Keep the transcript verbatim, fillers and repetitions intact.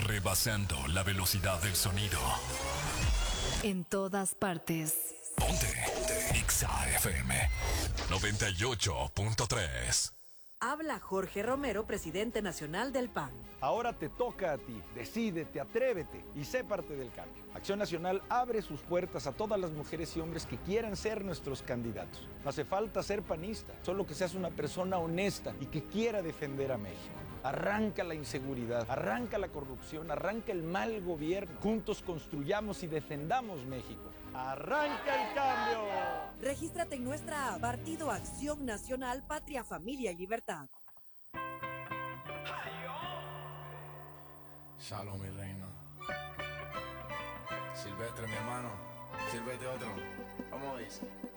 rebasando la velocidad del sonido. En todas partes. Ponte, ponte. Exa F M noventa y ocho punto tres. Habla Jorge Romero, presidente nacional del P A N. Ahora te toca a ti. Decídete, atrévete y sé parte del cambio. Acción Nacional abre sus puertas a todas las mujeres y hombres que quieran ser nuestros candidatos. No hace falta ser panista, solo que seas una persona honesta y que quiera defender a México. Arranca la inseguridad, arranca la corrupción, arranca el mal gobierno. Juntos construyamos y defendamos México. ¡Arranca el cambio! Regístrate en nuestra app, Partido Acción Nacional, Patria, Familia y Libertad. Shalom, mi reina. Silvestre, mi hermano. Sírvete otro. Vamos a ver.